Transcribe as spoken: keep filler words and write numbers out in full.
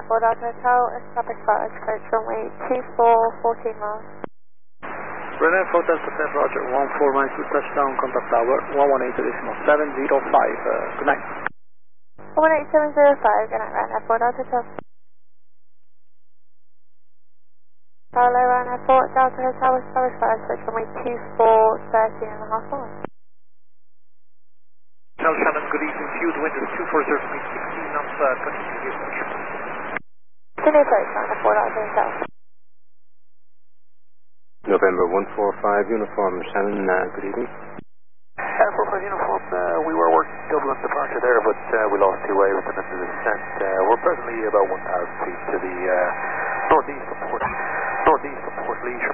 four Delta Hotel, establish flight approach runway two four, fourteen miles. Renee four Delta ten, Roger, one four miles to touchdown, contact tower, one one eight decimal seven zero five, uh, good night. one eight seven zero five, good night, Ryanair four Delta Hotel. Hello, Ryanair four Delta Hotel, establish flight approach runway two four, thirteen and a half miles. Hotel Shannon, good evening, fuel wind is two four zero, sixteen knots, uh, twenty-two usage. Continue approach, Ryanair four Delta Hotel. November one four five, uniform Shannon, uh, good evening. Uh, four five uniform, uh, we were working Dublin departure there, but uh, we lost two waves and then the descent. Uh, we're presently about one thousand feet to the uh, northeast of Port, northeast of Port Leash.